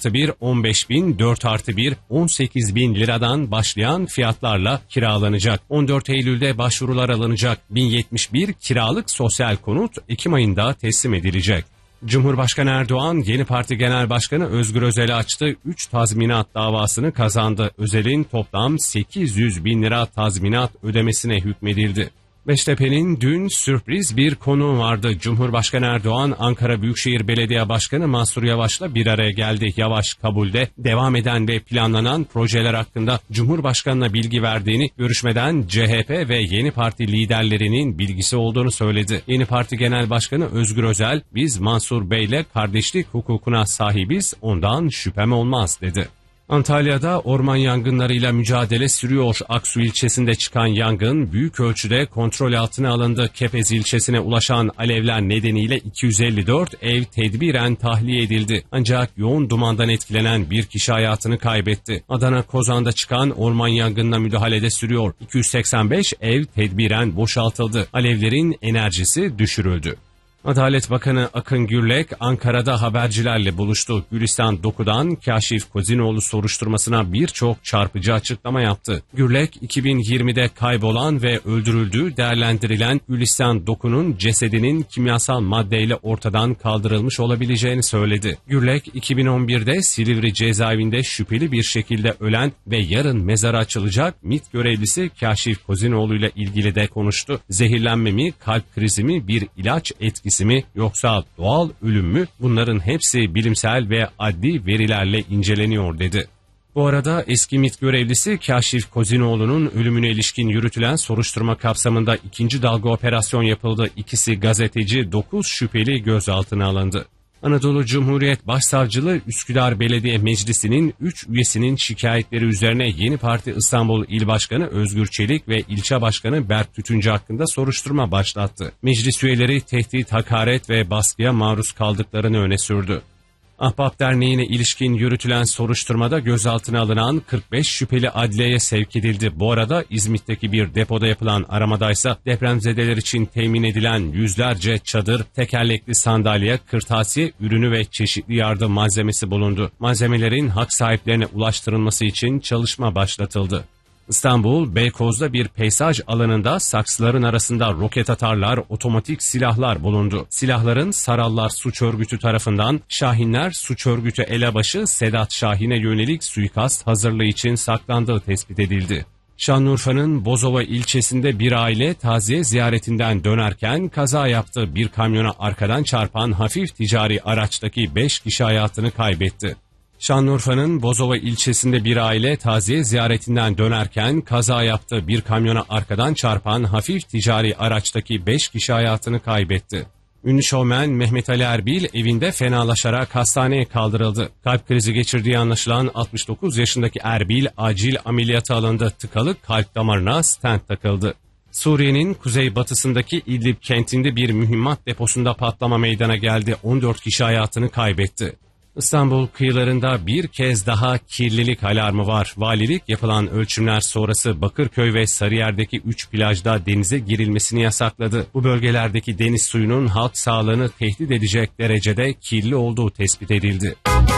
3+1 15.000, 4+1 18.000 liradan başlayan fiyatlarla kiralanacak. 14 Eylül'de başvurular alınacak. 1071 kiralık sosyal konut Ekim ayında teslim edilecek. Cumhurbaşkanı Erdoğan, Yeni Parti Genel Başkanı Özgür Özel'e açtığı 3 tazminat davasını kazandı. Özel'in toplam 800 bin lira tazminat ödemesine hükmedildi. Beştepe'nin dün sürpriz bir konuğu vardı. Cumhurbaşkanı Erdoğan, Ankara Büyükşehir Belediye Başkanı Mansur Yavaş'la bir araya geldi. Yavaş, kabulde devam eden ve planlanan projeler hakkında Cumhurbaşkanı'na bilgi verdiğini, görüşmeden CHP ve Yeni Parti liderlerinin bilgisi olduğunu söyledi. Yeni Parti Genel Başkanı Özgür Özel, biz Mansur Bey'le kardeşlik hukukuna sahibiz, ondan şüphem olmaz dedi. Antalya'da orman yangınlarıyla mücadele sürüyor. Aksu ilçesinde çıkan yangın büyük ölçüde kontrol altına alındı. Kepez ilçesine ulaşan alevler nedeniyle 254 ev tedbiren tahliye edildi. Ancak yoğun dumandan etkilenen bir kişi hayatını kaybetti. Adana Kozan'da çıkan orman yangınına müdahalede sürüyor. 285 ev tedbiren boşaltıldı. Alevlerin enerjisi düşürüldü. Adalet Bakanı Akın Gürlek, Ankara'da habercilerle buluştu. Gülistan Doku'dan Kaşif Kozinoğlu soruşturmasına birçok çarpıcı açıklama yaptı. Gürlek, 2020'de kaybolan ve öldürüldüğü değerlendirilen Gülistan Doku'nun cesedinin kimyasal maddeyle ortadan kaldırılmış olabileceğini söyledi. Gürlek, 2011'de Silivri cezaevinde şüpheli bir şekilde ölen ve yarın mezarı açılacak MİT görevlisi Kaşif Kozinoğlu ile ilgili de konuştu. Zehirlenme mi, kalp krizi mi, bir ilaç etkisi mi yoksa doğal ölüm mü? Bunların hepsi bilimsel ve adli verilerle inceleniyor dedi. Bu arada eski MİT görevlisi Kaşif Kozinoğlu'nun ölümüne ilişkin yürütülen soruşturma kapsamında ikinci dalga operasyon yapıldı. İkisi gazeteci, 9 şüpheli gözaltına alındı. Anadolu Cumhuriyet Başsavcılığı Üsküdar Belediye Meclisi'nin 3 üyesinin şikayetleri üzerine Yeni Parti İstanbul İl Başkanı Özgür Çelik ve İlçe Başkanı Berk Tütüncü hakkında soruşturma başlattı. Meclis üyeleri tehdit, hakaret ve baskıya maruz kaldıklarını öne sürdü. Ahbap Derneği'ne ilişkin yürütülen soruşturmada gözaltına alınan 45 şüpheli adliyeye sevk edildi. Bu arada İzmit'teki bir depoda yapılan aramadaysa depremzedeler için temin edilen yüzlerce çadır, tekerlekli sandalye, kırtasiye ürünü ve çeşitli yardım malzemesi bulundu. Malzemelerin hak sahiplerine ulaştırılması için çalışma başlatıldı. İstanbul, Beykoz'da bir peyzaj alanında saksıların arasında roket atarlar, otomatik silahlar bulundu. Silahların Sarallar Suç Örgütü tarafından Şahinler Suç Örgütü elebaşı Sedat Şahin'e yönelik suikast hazırlığı için saklandığı tespit edildi. Şanlıurfa'nın Bozova ilçesinde bir aile taziye ziyaretinden dönerken kaza yaptı. Bir kamyona arkadan çarpan hafif ticari araçtaki 5 kişi hayatını kaybetti. Şanlıurfa'nın Bozova ilçesinde bir aile taziye ziyaretinden dönerken kaza yaptı. Bir kamyona arkadan çarpan hafif ticari araçtaki 5 kişi hayatını kaybetti. Ünlü şovmen Mehmet Ali Erbil evinde fenalaşarak hastaneye kaldırıldı. Kalp krizi geçirdiği anlaşılan 69 yaşındaki Erbil acil ameliyata alındı. Tıkalı kalp damarına stent takıldı. Suriye'nin kuzeybatısındaki İdlib kentinde bir mühimmat deposunda patlama meydana geldi. 14 kişi hayatını kaybetti. İstanbul kıyılarında bir kez daha kirlilik alarmı var. Valilik yapılan ölçümler sonrası Bakırköy ve Sarıyer'deki 3 plajda denize girilmesini yasakladı. Bu bölgelerdeki deniz suyunun halk sağlığını tehdit edecek derecede kirli olduğu tespit edildi.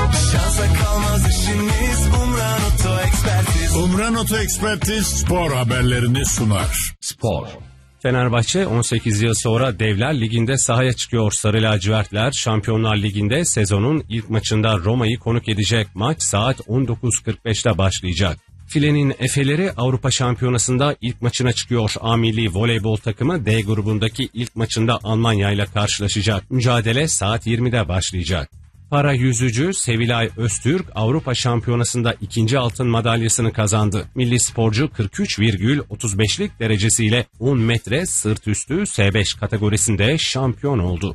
Umran Oto Ekspertiz spor haberlerini sunar. Spor. Fenerbahçe 18 yıl sonra Devler Ligi'nde sahaya çıkıyor. Sarı lacivertler Şampiyonlar Ligi'nde sezonun ilk maçında Roma'yı konuk edecek. Maç saat 19.45'te başlayacak. Filenin Efeleri Avrupa Şampiyonası'nda ilk maçına çıkıyor. A Milli Voleybol takımı D grubundaki ilk maçında Almanya ile karşılaşacak. Mücadele saat 20'de başlayacak. Para yüzücü Sevilay Öztürk Avrupa Şampiyonası'nda ikinci altın madalyasını kazandı. Milli sporcu 43,35'lik derecesiyle 10 metre sırt üstü S5 kategorisinde şampiyon oldu.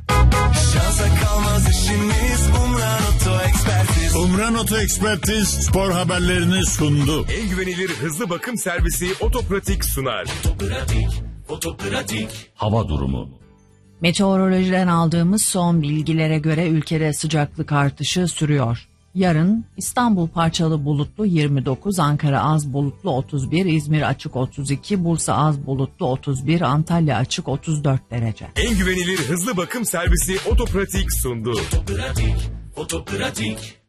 Umran Oto Ekspertiz spor haberlerini sundu. En güvenilir hızlı bakım servisi Otopratik sunar. Otopratik. Hava durumu. Meteorolojiden aldığımız son bilgilere göre ülkede sıcaklık artışı sürüyor. Yarın İstanbul parçalı bulutlu 29, Ankara az bulutlu 31, İzmir açık 32, Bursa az bulutlu 31, Antalya açık 34 derece. En güvenilir hızlı bakım servisi Otopratik sundu. Otopratik.